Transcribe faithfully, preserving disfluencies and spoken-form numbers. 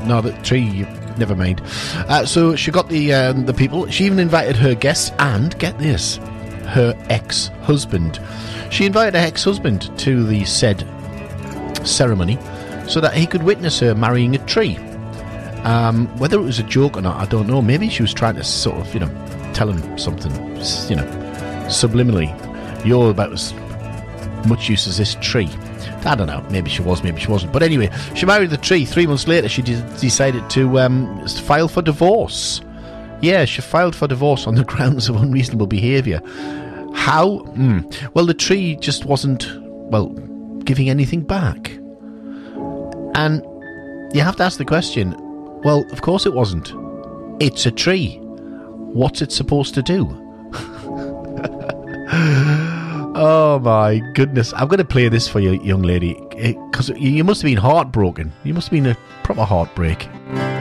no, the tree, never mind. Uh, so she got the um, the people. She even invited her guests and, get this, her ex-husband. She invited her ex-husband to the said ceremony so that he could witness her marrying a tree. Um, whether it was a joke or not, I don't know. Maybe she was trying to sort of, you know, tell him something, you know, subliminally. You're about as much use as this tree. I don't know. Maybe she was, maybe she wasn't. But anyway, she married the tree. Three months later, she de- decided to um, file for divorce. Yeah, she filed for divorce on the grounds of unreasonable behaviour. How? Mm. Well, the tree just wasn't, well, giving anything back. And you have to ask the question, well, of course it wasn't. It's a tree. What's it supposed to do? Oh my goodness. I'm going to play this for you, young lady, because you must have been heartbroken. You must have been a proper heartbreak.